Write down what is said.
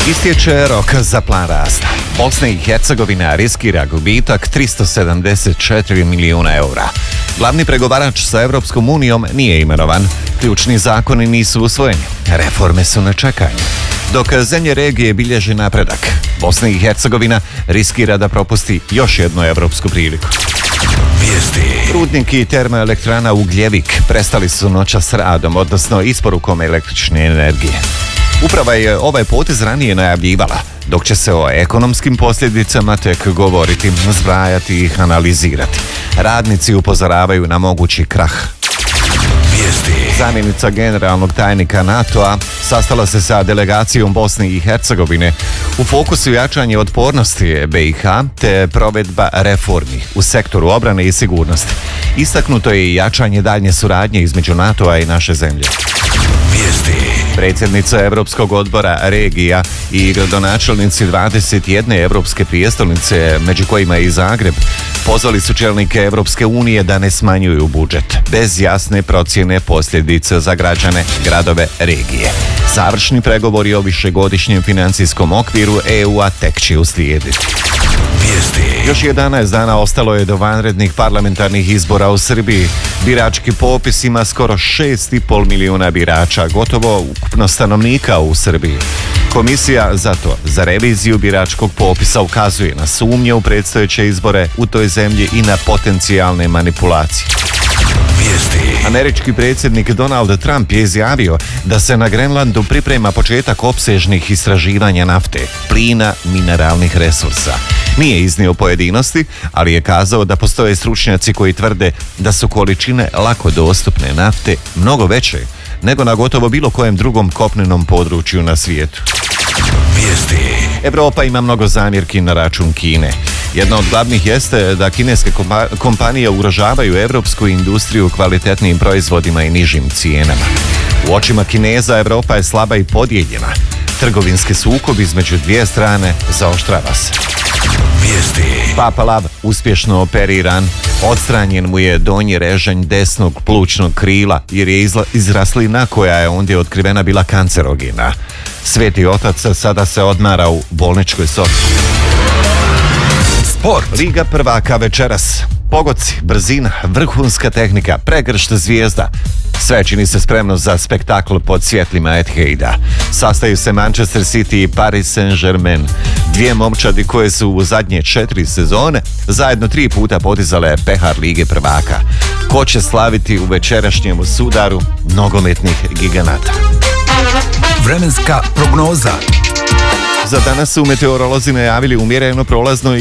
Istječe rok za plan rasta. Bosna i Hercegovina riskira gubitak 374 milijuna eura. Glavni pregovarač sa Europskom unijom nije imenovan. Ključni zakoni nisu usvojeni. Reforme su na čekanju. Dok zemlje regije bilježi napredak, Bosna i Hercegovina riskira da propusti još jednu europsku priliku. Rudnik i termoelektrana Ugljevik prestali su noćas s radom, odnosno isporukom električne energije. Uprava je ovaj potez ranije najavljivala, dok će se o ekonomskim posljedicama tek govoriti, zbrajati i analizirati. Radnici upozoravaju na mogući krah. Zamjenica generalnog tajnika NATO-a sastala se sa delegacijom Bosne i Hercegovine. U fokusu jačanje otpornosti BiH te provedba reformi u sektoru obrane i sigurnosti. Istaknuto je i jačanje daljnje suradnje između NATO-a i naše zemlje. Predsjednica Europskog odbora regija i gradonačelnici 21 europske prijestolnice, među kojima i Zagreb, pozvali su čelnike Europske unije da ne smanjuju budžet, bez jasne procjene posljedica za građane, gradove, regije. Završni pregovori o višegodišnjem financijskom okviru EU-a tek će uslijediti. Još 11 dana ostalo je do vanrednih parlamentarnih izbora u Srbiji. Birački popis ima skoro 6,5 milijuna birača, gotovo ukupno stanovnika u Srbiji. Komisija za reviziju biračkog popisa ukazuje na sumnje u predstojeće izbore u toj zemlji i na potencijalne manipulacije. Američki predsjednik Donald Trump je izjavio da se na Grenlandu priprema početak opsežnih istraživanja nafte, plina, mineralnih resursa. Nije iznio pojedinosti, ali je kazao da postoje stručnjaci koji tvrde da su količine lako dostupne nafte mnogo veće nego na gotovo bilo kojem drugom kopnenom području na svijetu. Evropa ima mnogo zamjerki na račun Kine. Jedna od glavnih jeste da kineske kompanije ugrožavaju evropsku industriju kvalitetnim proizvodima i nižim cijenama. U očima Kineza Evropa je slaba i podijeljena. Trgovinski sukob između dvije strane zaoštrava se. Papa Lav uspješno operiran, odstranjen mu je donji režanj desnog plućnog krila jer je izraslina koja je ondje otkrivena bila kancerogena. Sveti otac sada se odmara u bolničkoj sobi. Sport. Liga prvaka večeras. Pogoci, brzina, vrhunska tehnika, pregršt zvijezda. Sve čini se spremno za spektakl pod svjetlima Etihada. Sastaju se Manchester City i Paris Saint-Germain. Dvije momčadi koje su u zadnje 4 sezone zajedno 3 puta podizale pehar Lige prvaka. Ko će slaviti u večerašnjem sudaru nogometnih giganata? Vremenska prognoza. Za danas su meteorolozi najavili umjereno prolazno